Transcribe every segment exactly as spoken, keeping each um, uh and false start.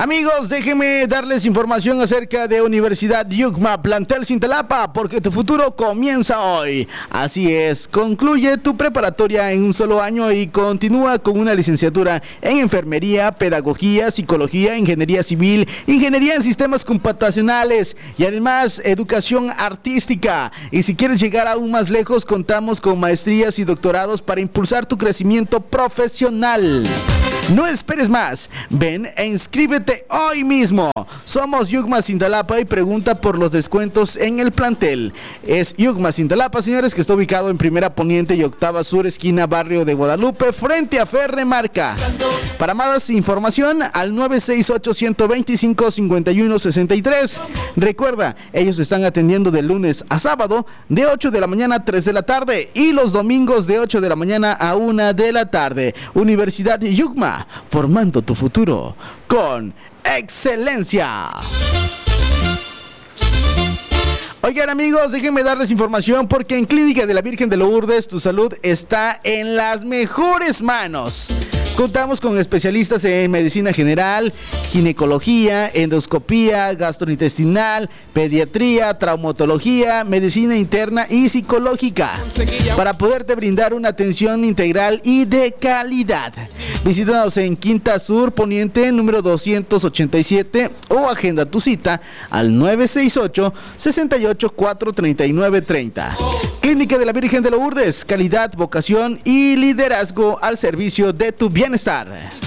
Amigos, déjenme darles información acerca de Universidad Yucma, plantel Cintalapa, porque tu futuro comienza hoy. Así es, concluye tu preparatoria en un solo año y continúa con una licenciatura en enfermería, pedagogía, psicología, ingeniería civil, ingeniería en sistemas computacionales y además educación artística. Y si quieres llegar aún más lejos, contamos con maestrías y doctorados para impulsar tu crecimiento profesional. No esperes más, ven e inscríbete hoy mismo. Somos Yucma Cintalapa y pregunta por los descuentos en el plantel. Es Yucma Cintalapa, señores, que está ubicado en Primera Poniente y Octava Sur, esquina Barrio de Guadalupe, frente a Ferremarca. Para más información, al nueve seis ocho, uno dos cinco, cinco uno seis tres. Recuerda, ellos están atendiendo de lunes a sábado, de ocho de la mañana a tres de la tarde, y los domingos de ocho de la mañana a una de la tarde. Universidad Yucma, formando tu futuro con excelencia. Oigan, amigos, déjenme darles información porque en Clínica de la Virgen de Lourdes tu salud está en las mejores manos. Contamos con especialistas en medicina general, ginecología, endoscopía, gastrointestinal, pediatría, traumatología, medicina interna y psicológica para poderte brindar una atención integral y de calidad. Visítanos en Quinta Sur Poniente, número doscientos ochenta y siete, o agenda tu cita al nueve seis ocho, seis ocho cuatro, tres nueve tres cero. Clínica de la Virgen de Lourdes, calidad, vocación y liderazgo al servicio de tu bienestar.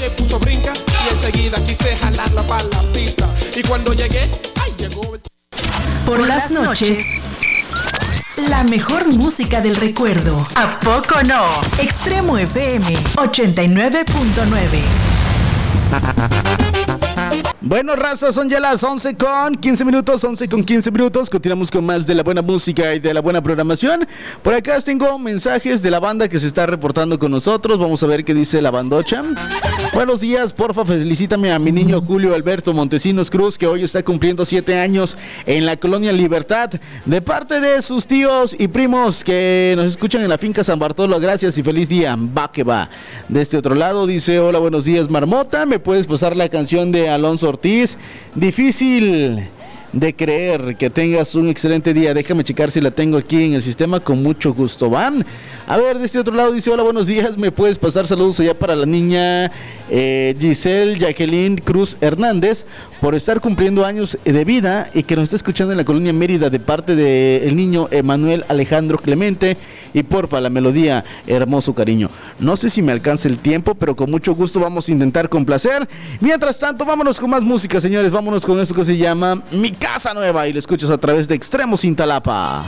Por las noches, la mejor música del recuerdo. ¿A poco no? Extremo F M ochenta y nueve punto nueve. Bueno, raza, son ya las once con quince minutos, once con quince minutos. Continuamos con más de la buena música y de la buena programación. Por acá tengo mensajes de la banda que se está reportando con nosotros. Vamos a ver qué dice la bandocha. Buenos días, porfa, felicítame a mi niño Julio Alberto Montesinos Cruz, que hoy está cumpliendo siete años en la Colonia Libertad, de parte de sus tíos y primos que nos escuchan en la finca San Bartolo. Gracias y feliz día. Va que va. De este otro lado dice: hola, buenos días, Marmota. ¿Me puedes pasar la canción de Alonso Ortiz? Difícil de creer. Que tengas un excelente día. Déjame checar si la tengo aquí en el sistema, con mucho gusto. Van. A ver, de este otro lado dice: hola, buenos días, me puedes pasar saludos allá para la niña eh, Giselle Jacqueline Cruz Hernández, por estar cumpliendo años de vida y que nos está escuchando en la colonia Mérida, de parte del niño Emanuel Alejandro Clemente. Y porfa, la melodía, hermoso cariño. No sé si me alcanza el tiempo, pero con mucho gusto vamos a intentar complacer. Mientras tanto, vámonos con más música, señores. Vámonos con esto que se llama Mi Casa Nueva, y lo escuchas a través de Extremo Cintalapa.